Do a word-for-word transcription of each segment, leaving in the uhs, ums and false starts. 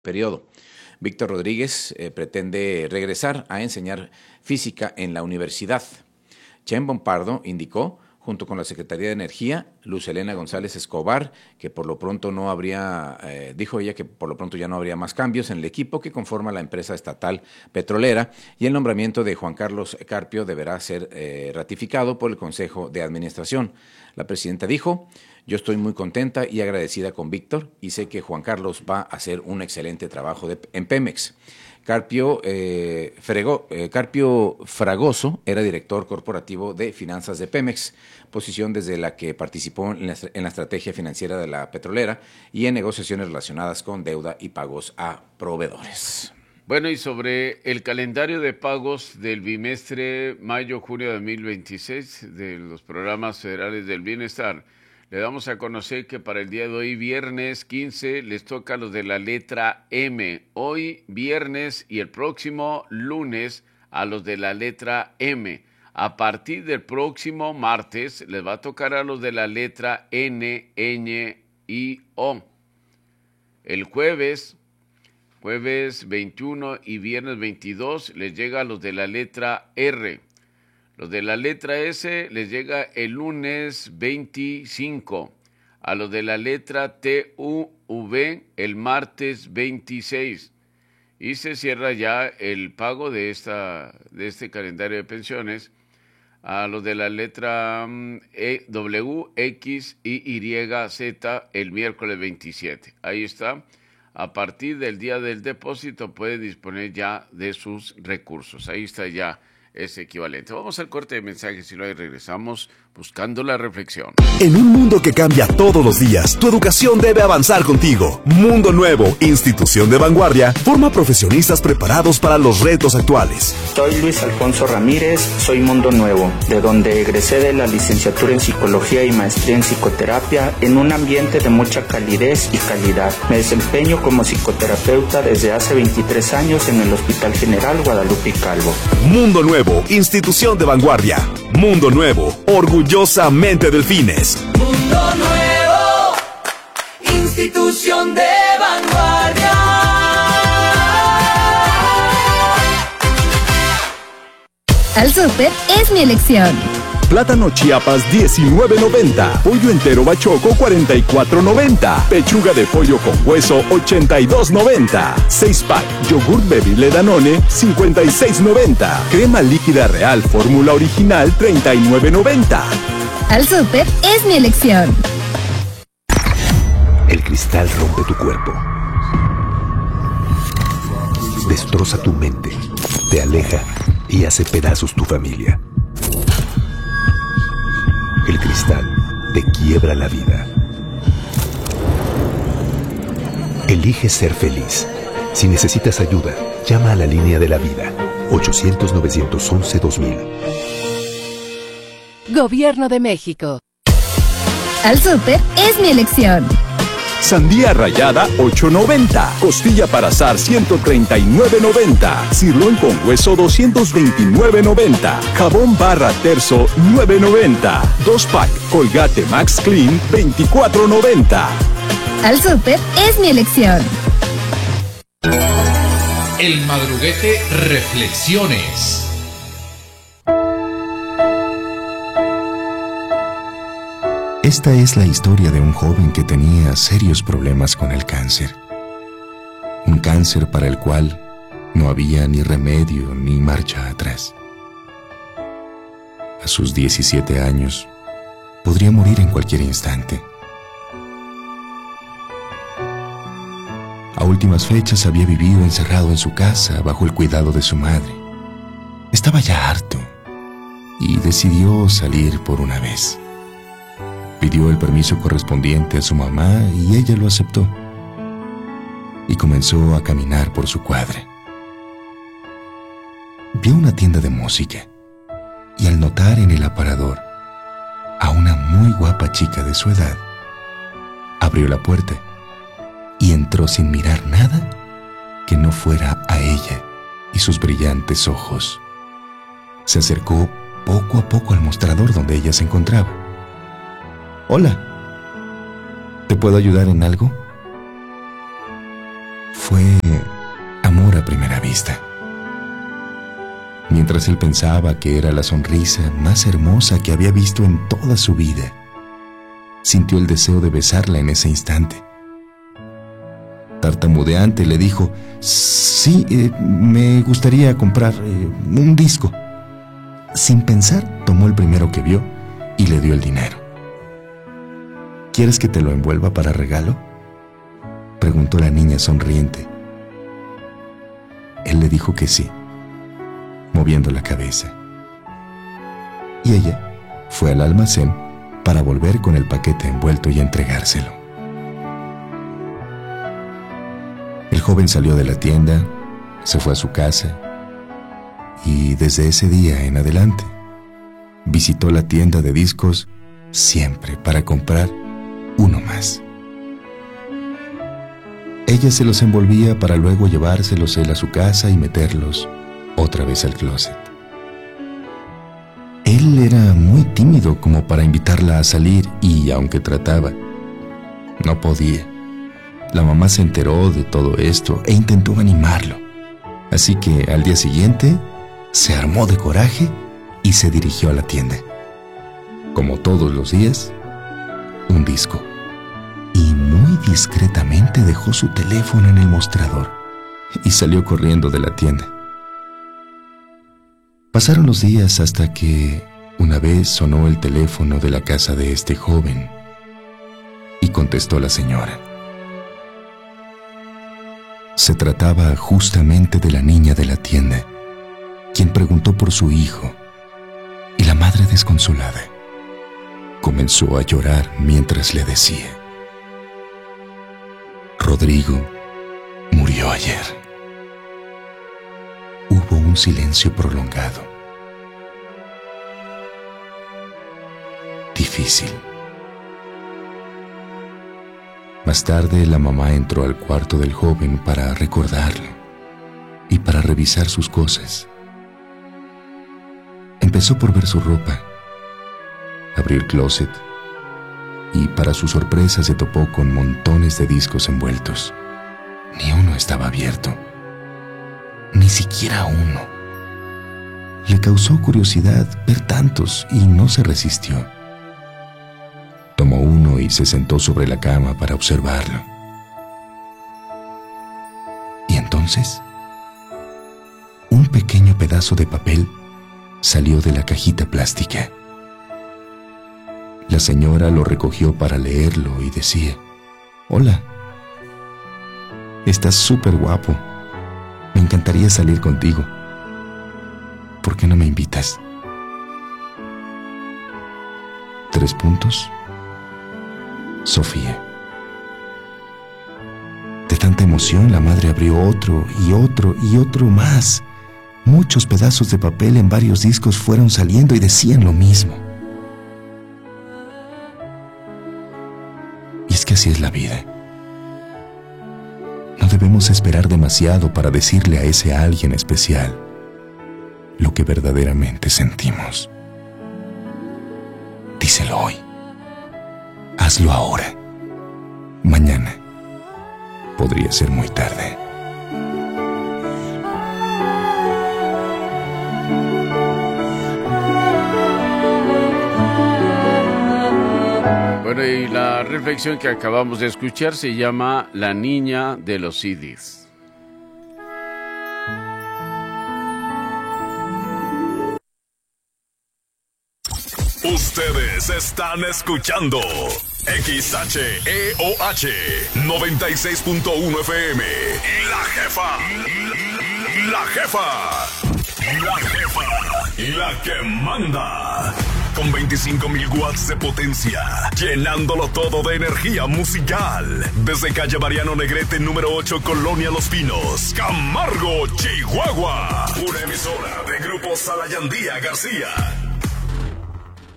periodo. Víctor Rodríguez eh, pretende regresar a enseñar física en la universidad. Sheinbaum Pardo indicó, junto con la Secretaría de Energía, Luz Helena González Escobar, que por lo pronto no habría, eh, dijo ella que por lo pronto ya no habría más cambios en el equipo que conforma la empresa estatal petrolera, y el nombramiento de Juan Carlos Carpio deberá ser eh, ratificado por el Consejo de Administración. La presidenta dijo: yo estoy muy contenta y agradecida con Víctor y sé que Juan Carlos va a hacer un excelente trabajo de, en Pemex. Carpio, eh, Frego, eh, Carpio Fragoso era director corporativo de finanzas de Pemex, posición desde la que participó en la, en la estrategia financiera de la petrolera y en negociaciones relacionadas con deuda y pagos a proveedores. Bueno, y sobre el calendario de pagos del bimestre mayo-junio de dos mil veintiséis de los programas federales del bienestar, le damos a conocer que para el día de hoy, viernes quince, les toca a los de la letra M. Hoy, viernes, y el próximo lunes a los de la letra M. A partir del próximo martes, les va a tocar a los de la letra N, Ñ y O. El jueves, jueves veintiuno y viernes veintidós, les llega a los de la letra R. Los de la letra S les llega el lunes veinticinco. A los de la letra T, U, V el martes veintiséis. Y se cierra ya el pago de, esta, de este calendario de pensiones a los de la letra E, W, X, Y, Y, Z el miércoles veintisiete. Ahí está. A partir del día del depósito puede disponer ya de sus recursos. Ahí está ya es equivalente. Vamos al corte de mensajes y luego regresamos buscando la reflexión. En un mundo que cambia todos los días, tu educación debe avanzar contigo. Mundo Nuevo, institución de vanguardia, forma profesionistas preparados para los retos actuales. Soy Luis Alfonso Ramírez, soy Mundo Nuevo, de donde egresé de la licenciatura en Psicología y maestría en Psicoterapia en un ambiente de mucha calidez y calidad. Me desempeño como psicoterapeuta desde hace veintitrés años en el Hospital General Guadalupe Calvo. Mundo Nuevo, institución de vanguardia. Mundo Nuevo, orgullosamente Delfines. Mundo Nuevo, institución de vanguardia. Al súper es mi elección. Plátano Chiapas diecinueve noventa, pollo entero bachoco cuarenta y cuatro noventa, pechuga de pollo con hueso ochenta y dos noventa, seis pack yogur bebible Danone cincuenta y seis noventa, crema líquida Real fórmula original treinta y nueve noventa. Al súper es mi elección. El cristal rompe tu cuerpo, destroza tu mente, te aleja y hace pedazos tu familia. El cristal te quiebra la vida. Elige ser feliz. Si necesitas ayuda, llama a la línea de la vida. ochocientos, novecientos once, dos mil. Gobierno de México. Al súper es mi elección. Sandía rallada ocho noventa, costilla para asar ciento treinta y nueve noventa, sirloin con hueso doscientos veintinueve noventa, jabón barra terzo nueve noventa, dos pack Colgate Max Clean veinticuatro noventa. Al súper es mi elección. El Madruguete Reflexiones. Esta es la historia de un joven que tenía serios problemas con el cáncer. Un cáncer para el cual no había ni remedio ni marcha atrás. A sus diecisiete años, podría morir en cualquier instante. A últimas fechas había vivido encerrado en su casa bajo el cuidado de su madre. Estaba ya harto y decidió salir por una vez. Pidió el permiso correspondiente a su mamá y ella lo aceptó. Y comenzó a caminar por su cuadra. Vio una tienda de música y al notar en el aparador a una muy guapa chica de su edad, abrió la puerta y entró sin mirar nada que no fuera a ella y sus brillantes ojos. Se acercó poco a poco al mostrador donde ella se encontraba. «Hola, ¿te puedo ayudar en algo?». Fue amor a primera vista. Mientras él pensaba que era la sonrisa más hermosa que había visto en toda su vida, sintió el deseo de besarla en ese instante. Tartamudeante le dijo: sí, eh, me gustaría comprar eh, un disco. Sin pensar, tomó el primero que vio y le dio el dinero. ¿Quieres que te lo envuelva para regalo?, preguntó la niña sonriente. Él le dijo que sí, moviendo la cabeza. Y ella fue al almacén para volver con el paquete envuelto y entregárselo. El joven salió de la tienda, se fue a su casa y desde ese día en adelante visitó la tienda de discos siempre para comprar uno más. Ella se los envolvía para luego llevárselos él a su casa y meterlos otra vez al closet. Él era muy tímido como para invitarla a salir y, aunque trataba, no podía. La mamá se enteró de todo esto e intentó animarlo. Así que al día siguiente se armó de coraje y se dirigió a la tienda. Como todos los días, un disco. Y muy discretamente dejó su teléfono en el mostrador y salió corriendo de la tienda. Pasaron los días hasta que una vez sonó el teléfono de la casa de este joven y contestó la señora. Se trataba justamente de la niña de la tienda, quien preguntó por su hijo, y la madre desconsolada comenzó a llorar mientras le decía: Rodrigo murió ayer. Hubo un silencio prolongado, difícil. Más tarde, la mamá entró al cuarto del joven para recordarlo y para revisar sus cosas. Empezó por ver su ropa, abrió el closet y, para su sorpresa, se topó con montones de discos envueltos. Ni uno estaba abierto, ni siquiera uno. Le causó curiosidad ver tantos y no se resistió. Tomó uno y se sentó sobre la cama para observarlo. Y entonces, un pequeño pedazo de papel salió de la cajita plástica. La señora lo recogió para leerlo y decía: Hola, estás súper guapo. Me encantaría salir contigo. ¿Por qué no me invitas? Tres puntos. Sofía. De tanta emoción, la madre abrió otro y otro y otro más. Muchos pedazos de papel en varios discos fueron saliendo y decían lo mismo. Y es que así es la vida. No debemos esperar demasiado para decirle a ese alguien especial lo que verdaderamente sentimos. Díselo hoy. Hazlo ahora. Mañana podría ser muy tarde. Bueno, y la reflexión que acabamos de escuchar se llama La niña de los C Ds. Ustedes están escuchando X H E O H noventa y seis punto uno F M. La jefa. La jefa. La jefa. La que manda. Con veinticinco mil watts de potencia, llenándolo todo de energía musical. Desde calle Mariano Negrete, número ocho, Colonia Los Pinos, Camargo, Chihuahua. Una emisora de Grupo Salayandía García.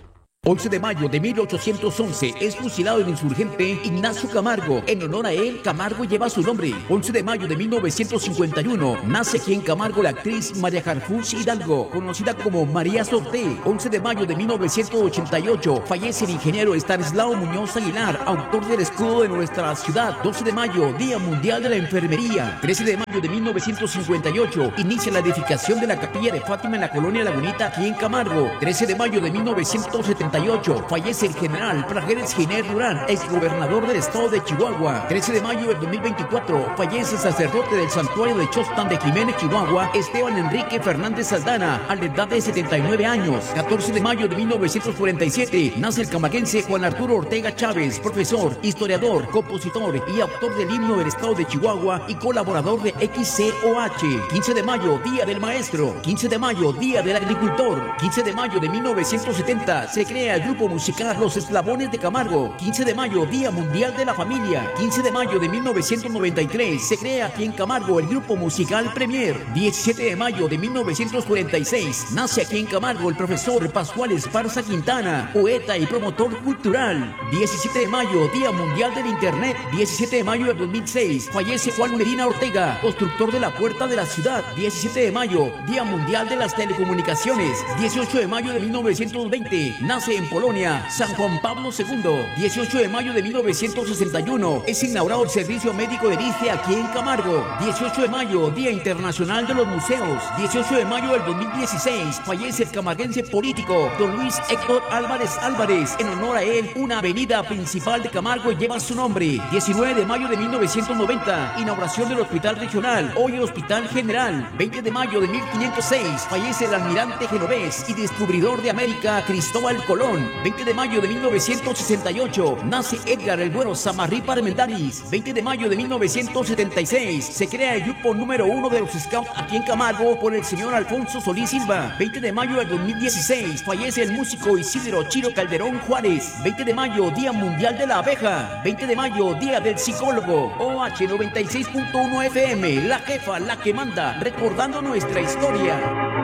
once de mayo de mil ochocientos once es fusilado el insurgente Ignacio Camargo. En honor a él, Camargo lleva su nombre. once de mayo de mil novecientos cincuenta y uno nace aquí en Camargo la actriz María Harfuch Hidalgo, conocida como María Sorté. once de mayo de mil novecientos ochenta y ocho fallece el ingeniero Estanislao Muñoz Aguilar, autor del escudo de nuestra ciudad. doce de mayo, Día Mundial de la Enfermería. trece de mayo de mil novecientos cincuenta y ocho inicia la edificación de la Capilla de Fátima en la colonia Lagunita, aquí en Camargo. trece de mayo de mil novecientos setenta y ocho fallece el general Prajeres Giner Durán, exgobernador del estado de Chihuahua. trece de mayo de dos mil veinticuatro fallece el sacerdote del santuario de Chostan de Jiménez, Chihuahua, Esteban Enrique Fernández Saldana, a la edad de setenta y nueve años. catorce de mayo de mil novecientos cuarenta y siete nace el camarguense Juan Arturo Ortega Chávez, profesor, historiador, compositor y autor del himno del estado de Chihuahua y colaborador de X C O H. quince de mayo, Día del Maestro. quince de mayo, Día del Agricultor. quince de mayo de mil novecientos setenta se crea el grupo musical Los Eslabones de Camargo. quince de mayo, Día Mundial de la Familia. quince de mayo de mil novecientos noventa y tres se crea aquí en Camargo el grupo musical Premier. diecisiete de mayo de mil novecientos cuarenta y seis nace aquí en Camargo el profesor Pascual Esparza Quintana, poeta y promotor cultural. diecisiete de mayo, Día Mundial del Internet. diecisiete de mayo de dos mil seis fallece Juan Medina Ortega, constructor de la Puerta de la Ciudad. diecisiete de mayo, Día Mundial de las Telecomunicaciones. dieciocho de mayo de mil novecientos veinte nace en Polonia San Juan Pablo segundo. dieciocho de mayo de mil novecientos sesenta y uno es inaugurado el servicio médico de I C E aquí en Camargo. dieciocho de mayo, Día Internacional de los Museos. dieciocho de mayo del dos mil dieciséis fallece el camarguense político don Luis Héctor Álvarez Álvarez. En honor a él, una avenida principal de Camargo lleva su nombre. diecinueve de mayo de mil novecientos noventa inauguración del Hospital Regional, hoy el Hospital General. veinte de mayo de mil quinientos seis fallece el almirante genovés y descubridor de América Cristóbal Colón. veinte de mayo de mil novecientos sesenta y ocho nace Edgar el Güero Samarripa Armendáriz. veinte de mayo de mil novecientos setenta y seis se crea el grupo número uno de los Scouts aquí en Camargo por el señor Alfonso Solís Silva. veinte de mayo del dos mil dieciséis fallece el músico Isidro Chiro Calderón Juárez. veinte de mayo, Día Mundial de la Abeja. veinte de mayo, Día del Psicólogo. O H noventa y seis punto uno F M, la jefa, la que manda, recordando nuestra historia.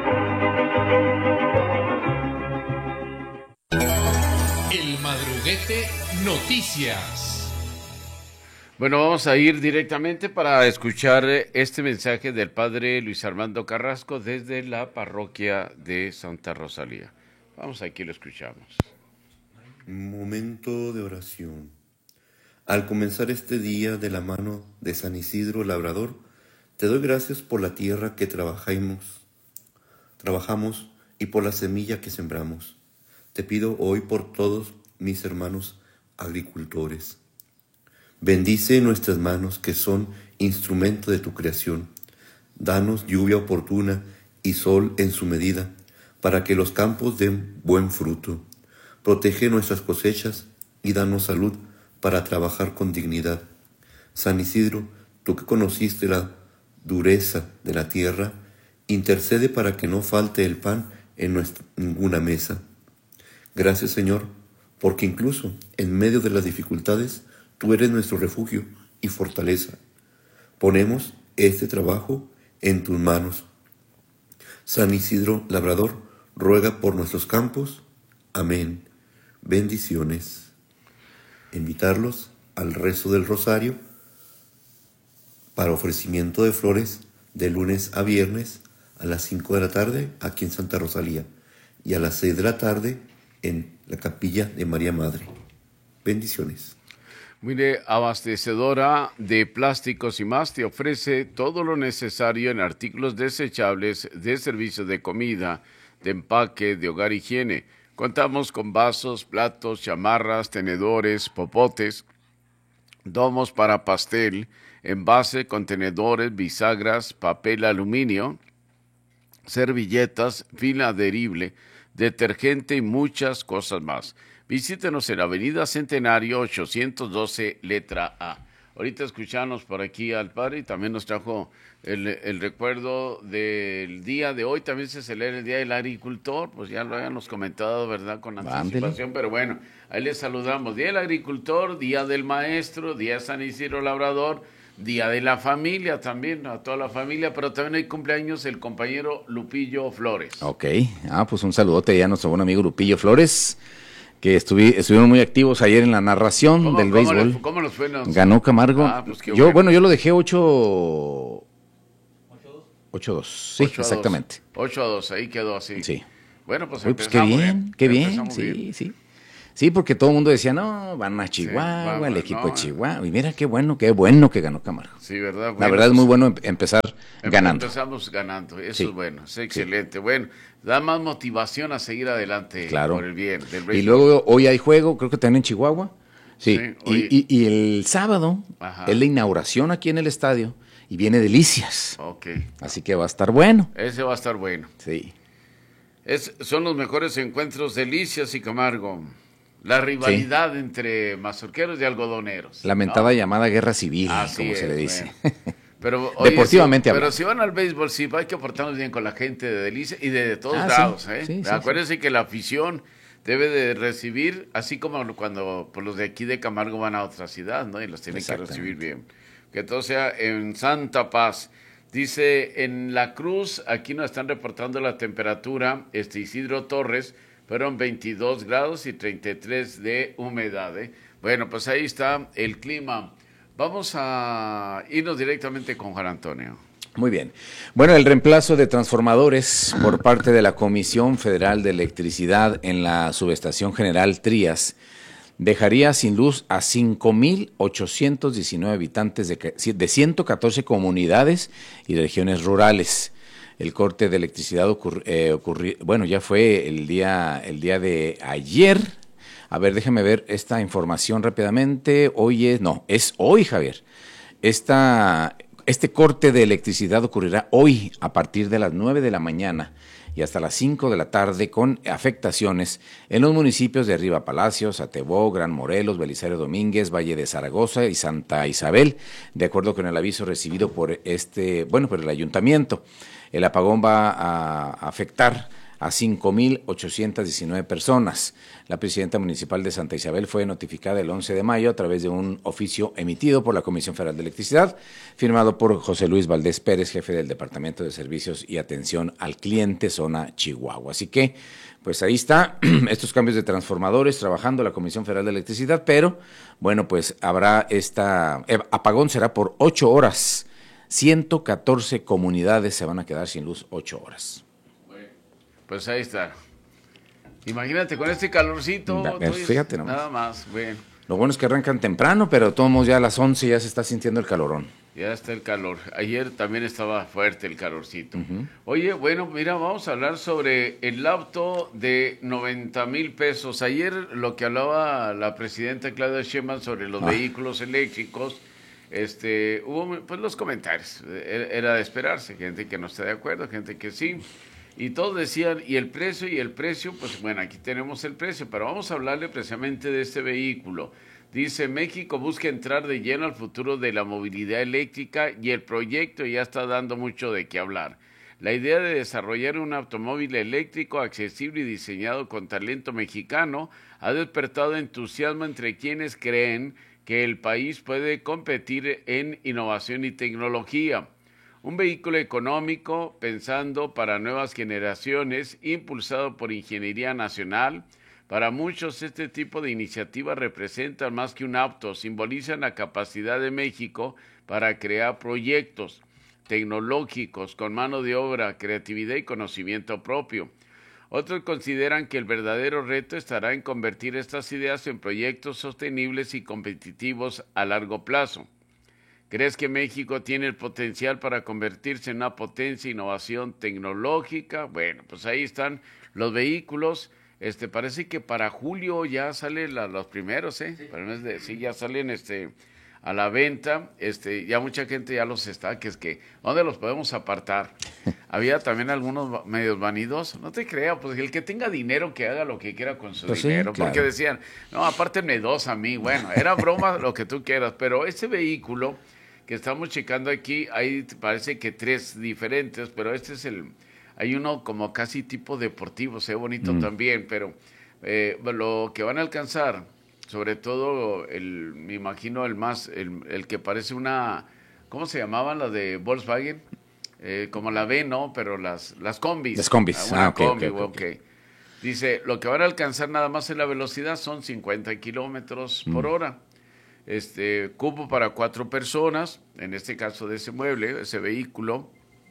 El Madruguete Noticias. Bueno, vamos a ir directamente para escuchar este mensaje del padre Luis Armando Carrasco desde la parroquia de Santa Rosalía. Vamos, aquí lo escuchamos. Momento de oración. Al comenzar este día de la mano de San Isidro Labrador, te doy gracias por la tierra que trabajamos, trabajamos y por la semilla que sembramos. Te pido hoy por todos mis hermanos agricultores. Bendice nuestras manos que son instrumento de tu creación. Danos lluvia oportuna y sol en su medida, para que los campos den buen fruto. Protege nuestras cosechas y danos salud para trabajar con dignidad. San Isidro, tú que conociste la dureza de la tierra, intercede para que no falte el pan en nuestra, ninguna mesa. Gracias, Señor, porque incluso en medio de las dificultades, tú eres nuestro refugio y fortaleza. Ponemos este trabajo en tus manos. San Isidro Labrador, ruega por nuestros campos. Amén. Bendiciones. Invitarlos al rezo del rosario para ofrecimiento de flores de lunes a viernes a las cinco de la tarde aquí en Santa Rosalía y a las seis de la tarde en la capilla de María Madre. Bendiciones. Mire, Abastecedora de Plásticos y Más te ofrece todo lo necesario en artículos desechables de servicio de comida, de empaque, de hogar, higiene. Contamos con vasos, platos, chamarras, tenedores, popotes, domos para pastel, envase, contenedores, bisagras, papel aluminio, servilletas, fila adherible, detergente y muchas cosas más. Visítenos en la Avenida Centenario ochocientos doce, letra A. Ahorita escuchamos por aquí al padre y también nos trajo el, el recuerdo del día de hoy. También se celebra el Día del Agricultor, pues ya lo habíamos comentado, ¿verdad? Con anticipación, Ándale. Pero bueno, ahí les saludamos. Día del Agricultor, Día del Maestro, Día de San Isidro Labrador, Día de la Familia también, a toda la familia, pero también hay cumpleaños el compañero Lupillo Flores. Ok, ah, pues un saludote ya a nuestro buen amigo Lupillo Flores. que estuvi, estuvieron muy activos ayer en la narración ¿Cómo, del cómo béisbol. Le, ¿Cómo nos fue? Nos... Ganó Camargo. Ah, pues qué yo, bueno. bueno, yo lo dejé ocho... ocho dos, sí, ocho a exactamente. dos. ocho a dos, ahí quedó así. Sí. Bueno, pues Uy, pues qué empezamos bien, bien. qué bien, Empezamos sí, bien. sí. Sí, porque todo el mundo decía, no, van a Chihuahua, Sí, vamos, el equipo no, de Chihuahua. Y mira qué bueno, qué bueno que ganó Camargo. Sí, ¿verdad? Bueno, la verdad pues, es muy bueno em- empezar em- ganando. Empezamos ganando, eso Sí. es bueno, es excelente. Bueno, da más motivación a seguir adelante Claro. por el bien del Y béisbol. luego hoy hay juego, creo que también en Chihuahua. Sí, Sí, y, hoy- y- y el sábado Ajá. es la inauguración aquí en el estadio y viene Delicias. Ok, Así que va a estar bueno. ese va a estar bueno. Sí. Es, son los mejores encuentros de Delicias y Camargo. La rivalidad entre mazorqueros y algodoneros. La mentada ¿no? llamada guerra civil, Así como se es, le dice. bueno. Pero, oye, Deportivamente si, hablando. pero si van al béisbol, sí, hay que portarnos bien con la gente de Delicia y de, de todos Ah, sí, lados. ¿eh? sí, sí, Acuérdense que la afición debe de recibir, así como cuando pues, los de aquí de Camargo van a otra ciudad, ¿no? Y los tienen que Exactamente. recibir bien. Que todo sea en santa paz. Dice, en La Cruz, aquí nos están reportando la temperatura, este Isidro Torres, fueron veintidós grados y treinta y tres de humedad. ¿eh? Bueno, pues ahí está el clima. Vamos a irnos directamente con Juan Antonio. Muy bien. Bueno, el reemplazo de transformadores por parte de la Comisión Federal de Electricidad en la Subestación General Trías dejaría sin luz a cinco mil ochocientos diecinueve habitantes de, que- de ciento catorce comunidades y regiones rurales. El corte de electricidad ocurri, eh, ocurri- bueno, ya fue el día, el día de ayer. A ver, déjame ver esta información rápidamente. Hoy es, no, es hoy, Javier. Esta, este corte de electricidad ocurrirá hoy a partir de las nueve de la mañana y hasta las cinco de la tarde con afectaciones en los municipios de Arriba Palacios, Atebó, Gran Morelos, Belisario Domínguez, Valle de Zaragoza y Santa Isabel, de acuerdo con el aviso recibido por este, bueno, por el ayuntamiento. El apagón va a afectar a cinco mil ochocientos diecinueve personas. La presidenta municipal de Santa Isabel fue notificada el once de mayo a través de un oficio emitido por la Comisión Federal de Electricidad, firmado por José Luis Valdés Pérez, jefe del Departamento de Servicios y Atención al Cliente, zona Chihuahua. Así que, pues ahí está, estos cambios de transformadores, trabajando la Comisión Federal de Electricidad, pero, bueno, pues habrá esta, eh, apagón será por ocho horas. ciento catorce comunidades se van a quedar sin luz ocho horas. Pues ahí está. Imagínate con este calorcito. Va, tú fíjate dices, nomás. Nada más, bueno. Lo bueno es que arrancan temprano, pero de todos modos ya a las once ya se está sintiendo el calorón. Ya está el calor. Ayer también estaba fuerte el calorcito. Uh-huh. Oye, bueno, mira, vamos a hablar sobre el auto de noventa mil pesos. Ayer lo que hablaba la presidenta Claudia Sheinbaum sobre los ah. vehículos eléctricos, este, hubo pues los comentarios. Era de esperarse, gente que no está de acuerdo, gente que sí. Y todos decían, y el precio, y el precio, pues bueno, aquí tenemos el precio, pero vamos a hablarle precisamente de este vehículo. Dice, México busca entrar de lleno al futuro de la movilidad eléctrica y el proyecto ya está dando mucho de qué hablar. La idea de desarrollar un automóvil eléctrico accesible y diseñado con talento mexicano ha despertado entusiasmo entre quienes creen que el país puede competir en innovación y tecnología. Un vehículo económico pensando para nuevas generaciones, impulsado por Ingeniería Nacional. Para muchos este tipo de iniciativas representan más que un auto, simbolizan la capacidad de México para crear proyectos tecnológicos con mano de obra, creatividad y conocimiento propio. Otros consideran que el verdadero reto estará en convertir estas ideas en proyectos sostenibles y competitivos a largo plazo. ¿Crees que México tiene el potencial para convertirse en una potencia de innovación tecnológica? Bueno, pues ahí están los vehículos. Este, parece que para julio ya salen la, los primeros, ¿eh? Sí. Para el mes de, sí, ya salen este, a la venta. Este, ya mucha gente ya los está, que es que, ¿dónde los podemos apartar? Había también algunos medios vanidosos. No te creas, pues el que tenga dinero que haga lo que quiera con su pues dinero. Sí, claro. Porque decían, no, apártenme dos a mí. Bueno, era broma lo que tú quieras, pero ese vehículo que estamos checando aquí, hay parece que tres diferentes, pero este es el, hay uno como casi tipo deportivo, se ve bonito mm. también, pero eh, lo que van a alcanzar, sobre todo, el, me imagino el más, el, el que parece una, ¿cómo se llamaban las de Volkswagen? Eh, como la B, ¿no? Pero las, las combis. Las combis, una ah, ok, combi, ok, okay. okay. Dice, lo que van a alcanzar nada más en la velocidad son cincuenta kilómetros por hora. Este, cupo para cuatro personas, en este caso de ese mueble, ese vehículo.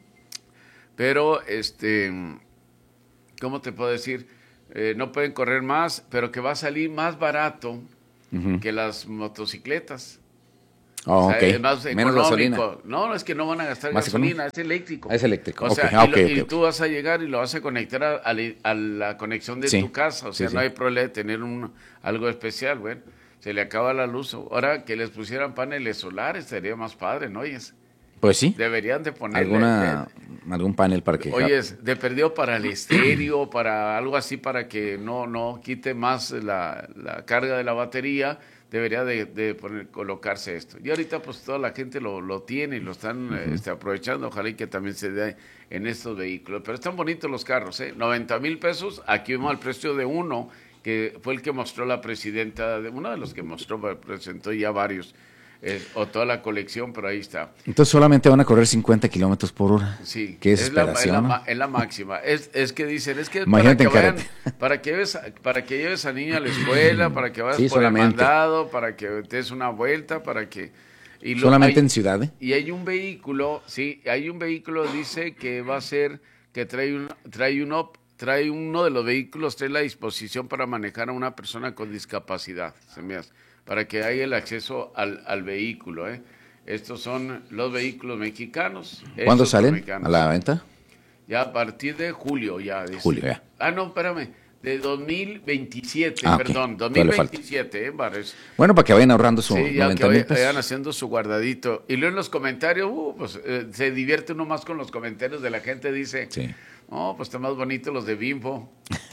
Pero, este, ¿cómo te puedo decir? Eh, no pueden correr más, pero que va a salir más barato uh-huh. que las motocicletas. Oh, o sea, okay. es más Menos económico. gasolina. No, es que no van a gastar ¿Más gasolina, económico? es eléctrico. Es eléctrico, o sea, okay. Ah, y, lo, okay, y okay. tú vas a llegar y lo vas a conectar a, a, a la conexión de sí. tu casa, o sea, sí, no sí. hay problema de tener un, algo especial, bueno, se le acaba la luz. Ahora que les pusieran paneles solares sería más padre, ¿no? Oyes, pues sí. deberían de ponerle ¿Alguna, de, algún panel para que... Oyes, de perdido para el estéreo, para algo así, para que no, no quite más la, la carga de la batería. Debería de, de poner, colocarse esto. Y ahorita pues toda la gente lo, lo tiene y lo están uh-huh. este, aprovechando. Ojalá y que también se dé en estos vehículos. Pero están bonitos los carros, ¿eh? noventa mil pesos. Aquí vemos el precio de uno, que fue el que mostró la presidenta, de, uno de los que mostró, presentó ya varios, eh, o toda la colección, pero ahí está. Entonces solamente van a correr cincuenta kilómetros por hora. Sí. Qué es la, desesperación. es, ¿no? la, es la máxima. Es, es que dicen, es que para que, vayan, para, que lleves, para que lleves a niño a la escuela, para que vayas sí, por solamente. el mandado, para que te des una vuelta, para que... Y lo, solamente hay, en ciudad, ¿eh? Y hay un vehículo, sí, hay un vehículo, dice que va a ser, que trae, un, trae uno... trae uno de los vehículos, trae la disposición para manejar a una persona con discapacidad, se me hace, para que haya el acceso al, al vehículo. ¿eh? Estos son los vehículos mexicanos. ¿Cuándo salen mexicanos. a la venta? Ya a partir de julio, ya. Dice. Julio, ya. Ah, no, espérame, de dos mil veintisiete, ah, perdón, okay. dos mil veintisiete, ¿eh, Bares? Bueno, para que vayan ahorrando su sí, ya noventa que mil pesos. vayan haciendo su guardadito. Y luego en los comentarios, uh, pues eh, se divierte uno más con los comentarios de la gente, dice... Sí. Oh, pues están más bonitos los de Bimbo.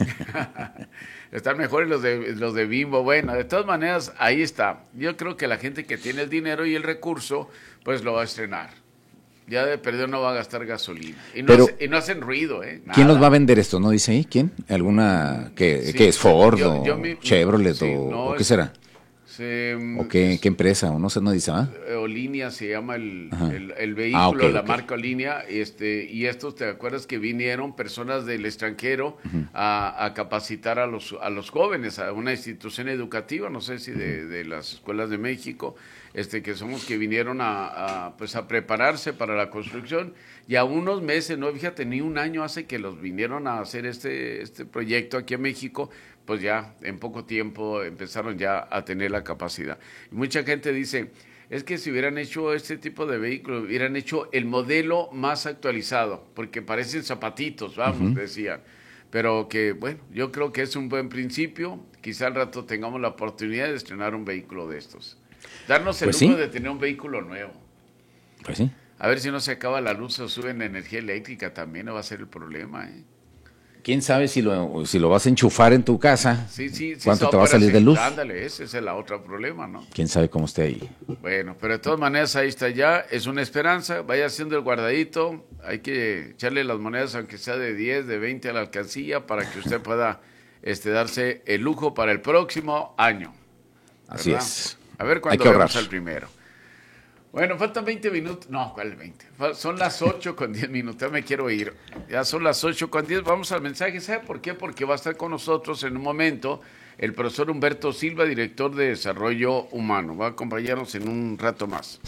Están mejores los de los de Bimbo. Bueno, de todas maneras, ahí está. Yo creo que la gente que tiene el dinero y el recurso, pues lo va a estrenar. Ya de perder no va a gastar gasolina. Y no, Pero, hace, y no hacen ruido, ¿eh? Nada. ¿Quién los va a vender esto? ¿No dice ahí? ¿Quién? ¿Alguna que, sí, que es Ford yo, o yo mi, Chevrolet sí, o, no, o qué es, será? Se, ¿O qué, qué empresa? ¿O no sé, no dice, ¿ah? Olínea se llama el, el, el vehículo, ah, okay, la okay. marca Olínea, este, y estos, ¿te acuerdas que vinieron personas del extranjero uh-huh. a, a capacitar a los, a los jóvenes, a una institución educativa, no sé si de, de las escuelas de México, este, que somos que vinieron a, a, pues a prepararse para la construcción, y a unos meses, no, fíjate, ni un año hace que los vinieron a hacer este, este proyecto aquí en México, pues ya en poco tiempo empezaron ya a tener la capacidad. Y mucha gente dice, es que si hubieran hecho este tipo de vehículos, hubieran hecho el modelo más actualizado, porque parecen zapatitos, vamos, uh-huh. decían. Pero que, bueno, yo creo que es un buen principio. Quizá al rato tengamos la oportunidad de estrenar un vehículo de estos. Darnos el pues lujo sí. de tener un vehículo nuevo. Pues sí. A ver si no se acaba la luz o suben la energía eléctrica, también no va a ser el problema, ¿eh? ¿Quién sabe si lo, si lo vas a enchufar en tu casa? Sí, sí, sí, ¿Cuánto te va a salir sí, de luz? Ándale, ese es el otro problema, ¿no? ¿Quién sabe cómo esté ahí? Bueno, pero de todas maneras ahí está ya, es una esperanza, vaya haciendo el guardadito, hay que echarle las monedas aunque sea de diez, de veinte a la alcancía para que usted pueda este, darse el lujo para el próximo año. Así ¿verdad? es. A ver cuándo vamos al primero. Bueno, faltan veinte minutos. No, ¿cuál veinte? Son las ocho con diez minutos. Ya me quiero ir. Ya son las ocho con diez. Vamos al mensaje. ¿Sabe por qué? Porque va a estar con nosotros en un momento el profesor Humberto Silva, director de Desarrollo Humano. Va a acompañarnos en un rato más.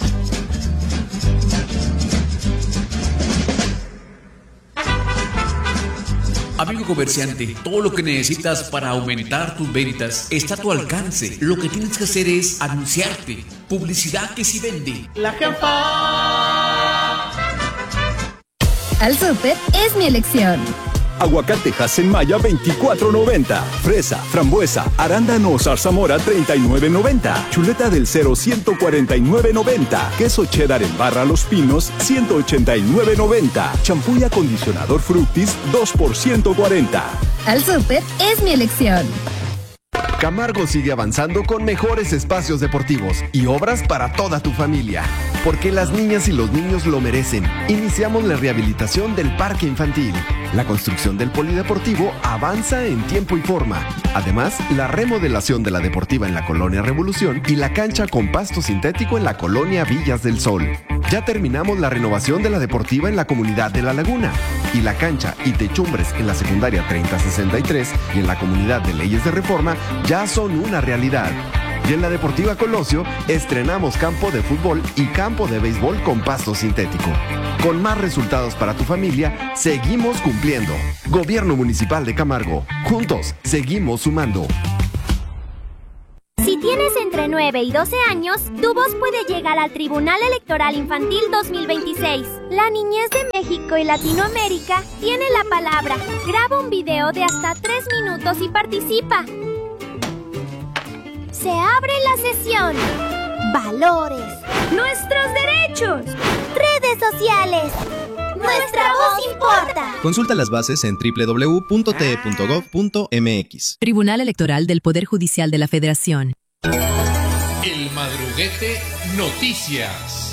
Amigo comerciante, todo lo que necesitas para aumentar tus ventas está a tu alcance. Lo que tienes que hacer es anunciarte. Publicidad que sí vende. La jefa. Al Súper es mi elección. Aguacate Hass-en-Maya veinticuatro noventa. Fresa, frambuesa, arándano o zarzamora treinta y nueve noventa. Chuleta del Cero ciento cuarenta y nueve noventa. Queso cheddar en barra Los Pinos ciento ochenta y nueve noventa. Champú y acondicionador Fructis dos por ciento cuarenta. Al Súper es mi elección. Camargo sigue avanzando con mejores espacios deportivos y obras para toda tu familia. Porque las niñas y los niños lo merecen. Iniciamos la rehabilitación del parque infantil. La construcción del polideportivo avanza en tiempo y forma. Además, la remodelación de la deportiva en la Colonia Revolución y la cancha con pasto sintético en la Colonia Villas del Sol. Ya terminamos la renovación de la deportiva en la comunidad de La Laguna. Y la cancha y techumbres en la secundaria treinta sesenta y tres y en la comunidad de Leyes de Reforma ya son una realidad. Y en la Deportiva Colosio estrenamos campo de fútbol y campo de béisbol con pasto sintético. Con más resultados para tu familia, seguimos cumpliendo. Gobierno Municipal de Camargo. Juntos, seguimos sumando. Si tienes entre nueve y doce años, tu voz puede llegar al Tribunal Electoral Infantil dos mil veintiséis. La niñez de México y Latinoamérica tiene la palabra. Graba un video de hasta tres minutos y participa. Se abre la sesión. Valores. Nuestros derechos. Redes sociales. Nuestra voz importa. Consulta las bases en doble u doble u doble u punto t e punto gov punto m x. Tribunal Electoral del Poder Judicial de la Federación. El Madruguete Noticias.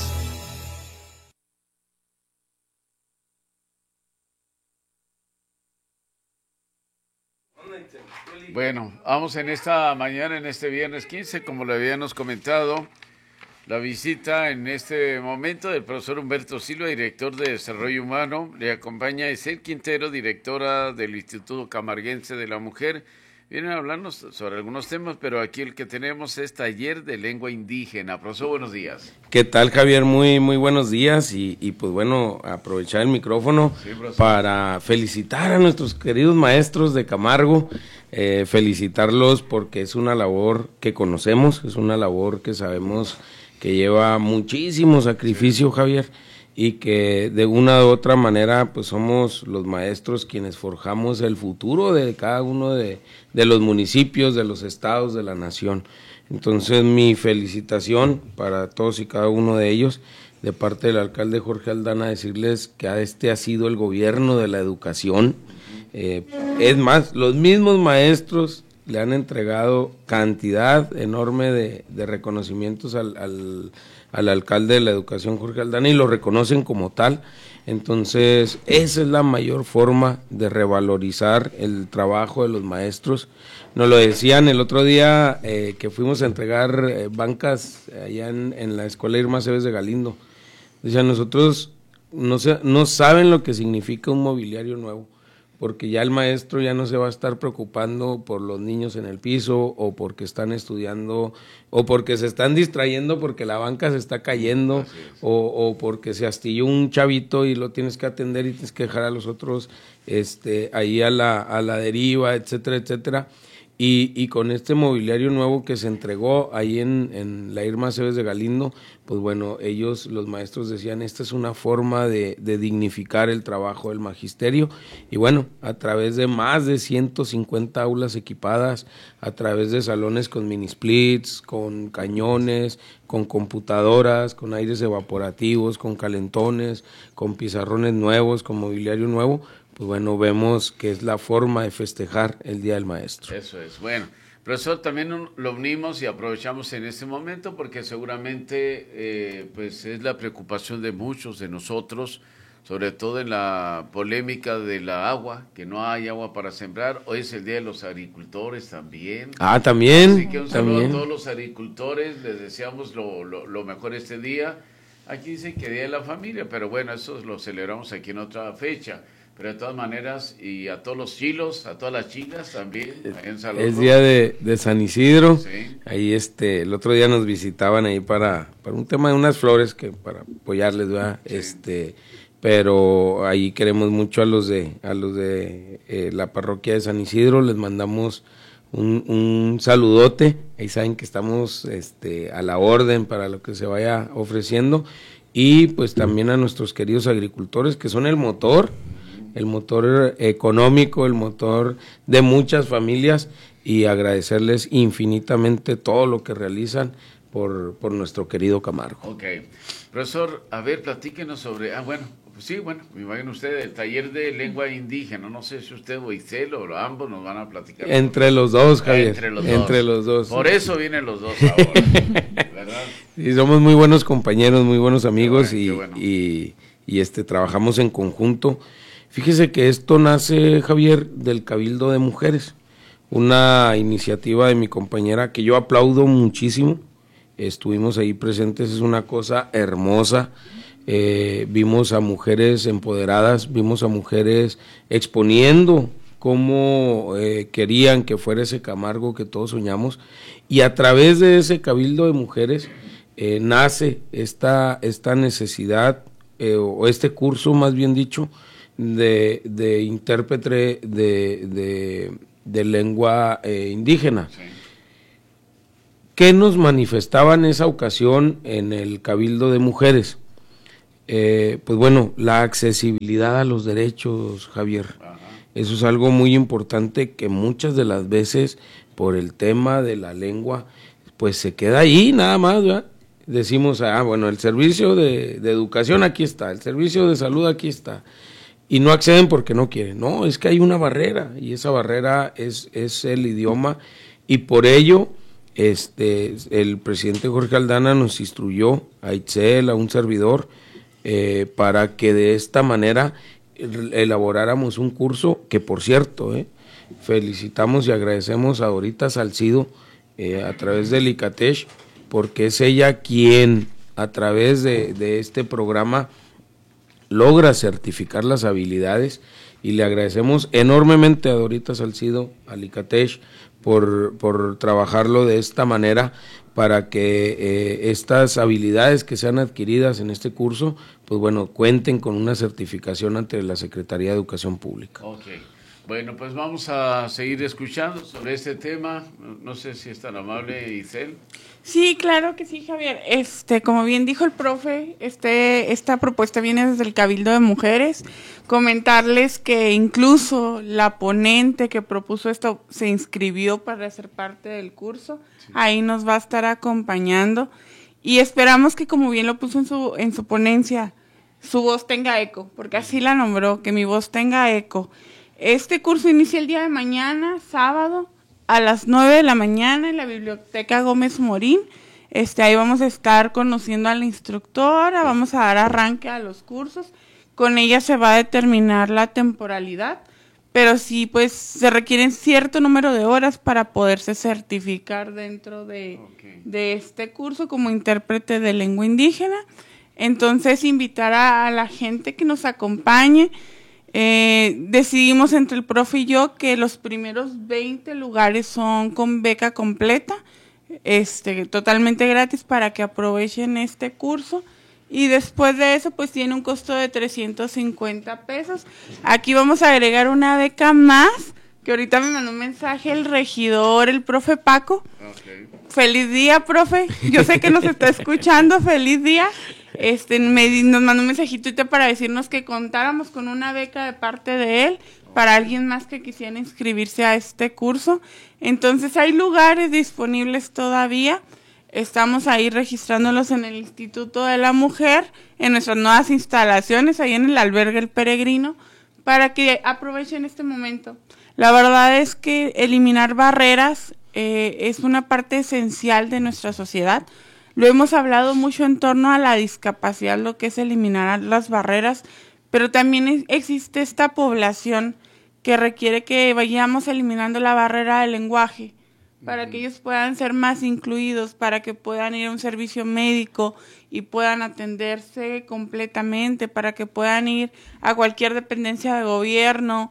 Bueno, vamos en esta mañana, en este viernes quince, como lo habíamos comentado, la visita en este momento del profesor Humberto Silva, director de Desarrollo Humano. Le acompaña Isel Quintero, directora del Instituto Camarguense de la Mujer. Vienen a hablarnos sobre algunos temas, pero aquí el que tenemos es taller de lengua indígena. Profesor, buenos días. ¿Qué tal, Javier? Muy, muy buenos días y, y pues bueno, aprovechar el micrófono sí, para felicitar a nuestros queridos maestros de Camargo, eh, felicitarlos porque es una labor que conocemos, es una labor que sabemos que lleva muchísimo sacrificio, Javier, y que de una u otra manera pues somos los maestros quienes forjamos el futuro de cada uno de, de los municipios, de los estados, de la nación. Entonces mi felicitación para todos y cada uno de ellos, de parte del alcalde Jorge Aldana, decirles que este ha sido el gobierno de la educación. Eh, es más, los mismos maestros le han entregado cantidad enorme de, de reconocimientos al, al al alcalde de la educación, Jorge Aldana, y lo reconocen como tal. Entonces, esa es la mayor forma de revalorizar el trabajo de los maestros. Nos lo decían el otro día eh, que fuimos a entregar eh, bancas allá en, en la Escuela Irma Cebes de Galindo. Decían, nosotros no, se, no saben lo que significa un mobiliario nuevo, porque ya el maestro ya no se va a estar preocupando por los niños en el piso o porque están estudiando o porque se están distrayendo porque la banca se está cayendo o, o porque se astilló un chavito y lo tienes que atender y tienes que dejar a los otros este, ahí a la, a la deriva, etcétera, etcétera. Y, y con este mobiliario nuevo que se entregó ahí en, en la Irma Cebes de Galindo, pues bueno, ellos, los maestros decían, esta es una forma de, de dignificar el trabajo del magisterio, y bueno, a través de más de ciento cincuenta aulas equipadas, a través de salones con mini splits, con cañones, con computadoras, con aires evaporativos, con calentones, con pizarrones nuevos, con mobiliario nuevo, pues bueno, vemos que es la forma de festejar el Día del Maestro. Eso es, bueno. Profesor, también lo unimos y aprovechamos en este momento porque seguramente eh, pues es la preocupación de muchos de nosotros, sobre todo en la polémica de la agua, que no hay agua para sembrar. Hoy es el Día de los Agricultores también. Ah, también. Así que un saludo también. a todos los agricultores, les deseamos lo, lo, lo mejor este día. Aquí dicen que Día de la Familia, pero bueno, eso lo celebramos aquí en otra fecha. Pero de todas maneras, y a todos los chilos, a todas las chicas también. En Salón es día de, de San Isidro. Sí. Ahí este, el otro día nos visitaban ahí para, para un tema de unas flores que para apoyarles, ¿verdad? Sí. Este, pero ahí queremos mucho a los de, a los de eh, la parroquia de San Isidro, les mandamos un, un saludote. Ahí saben que estamos este, a la orden para lo que se vaya ofreciendo. Y pues también a nuestros queridos agricultores que son el motor. el motor económico, el motor de muchas familias, y agradecerles infinitamente todo lo que realizan por, por nuestro querido Camargo. Ok. Profesor, a ver, platíquenos sobre, ah, bueno, pues sí, bueno, me imagino usted, el taller de lengua indígena, no sé si usted o Isel o ambos nos van a platicar. Entre los dos, Javier. Entre los Entre dos. los dos. Por eso vienen los dos ahora, ¿verdad? ¿verdad? Sí, somos muy buenos compañeros, muy buenos amigos bueno, y, bueno. y, y este, trabajamos en conjunto. Fíjese que esto nace, Javier, del Cabildo de Mujeres, una iniciativa de mi compañera que yo aplaudo muchísimo. Estuvimos ahí presentes, es una cosa hermosa. Eh, vimos a mujeres empoderadas, vimos a mujeres exponiendo cómo eh, querían que fuera ese Camargo que todos soñamos, y a través de ese Cabildo de Mujeres eh, nace esta, esta necesidad, eh, o este curso más bien dicho, de, de intérprete de, de, de lengua eh, indígena. Sí. ¿Qué nos manifestaba en esa ocasión en el Cabildo de Mujeres? Eh, pues bueno, la accesibilidad a los derechos, Javier. Ajá. Eso es algo muy importante que muchas de las veces por el tema de la lengua pues se queda ahí nada más, ¿verdad? Decimos, ah, bueno, el servicio de, de educación aquí está, el servicio de salud aquí está, y no acceden porque no quieren. No, es que hay una barrera, y esa barrera es, es el idioma, y por ello este, el presidente Jorge Aldana nos instruyó, a Itzel, a un servidor, eh, para que de esta manera elaboráramos un curso que, por cierto, eh, felicitamos y agradecemos a Dorita Salcido eh, a través del ICATESH, porque es ella quien a través de, de este programa logra certificar las habilidades, y le agradecemos enormemente a Dorita Salcido, al ICATESH, por, por trabajarlo de esta manera, para que eh, estas habilidades que sean adquiridas en este curso, pues bueno, cuenten con una certificación ante la Secretaría de Educación Pública. Ok, bueno, pues vamos a seguir escuchando sobre este tema. No sé si es tan amable, Itzel. Sí, claro que sí, Javier. Este, como bien dijo el profe, este, esta propuesta viene desde el Cabildo de Mujeres. Comentarles que incluso la ponente que propuso esto se inscribió para ser parte del curso. Sí. Ahí nos va a estar acompañando, y esperamos que, como bien lo puso en su, en su ponencia, su voz tenga eco, porque así la nombró, que mi voz tenga eco. Este curso inicia el día de mañana, sábado, a las nueve de la mañana en la Biblioteca Gómez Morín. Este, ahí vamos a estar conociendo a la instructora, vamos a dar arranque a los cursos. Con ella se va a determinar la temporalidad, pero sí, pues se requieren cierto número de horas para poderse certificar dentro de, okay. de este curso como intérprete de lengua indígena. Entonces, invitar a, a la gente que nos acompañe. Eh, decidimos entre el profe y yo que los primeros veinte lugares son con beca completa, este, totalmente gratis, para que aprovechen este curso, y después de eso pues tiene un costo de trescientos cincuenta pesos. Aquí vamos a agregar una beca más, que ahorita me mandó un mensaje el regidor, el profe Paco. Okay. Feliz día, profe, yo sé que nos está escuchando, feliz día. Este, me, nos mandó un mensajito para decirnos que contáramos con una beca de parte de él para alguien más que quisiera inscribirse a este curso. Entonces hay lugares disponibles todavía. Estamos ahí registrándolos en el Instituto de la Mujer, en nuestras nuevas instalaciones, ahí en el albergue El Peregrino, para que aprovechen este momento. La verdad es que eliminar barreras eh, es una parte esencial de nuestra sociedad. Lo hemos hablado mucho en torno a la discapacidad, lo que es eliminar las barreras, pero también existe esta población que requiere que vayamos eliminando la barrera del lenguaje, para uh-huh. que ellos puedan ser más incluidos, para que puedan ir a un servicio médico y puedan atenderse completamente, para que puedan ir a cualquier dependencia de gobierno.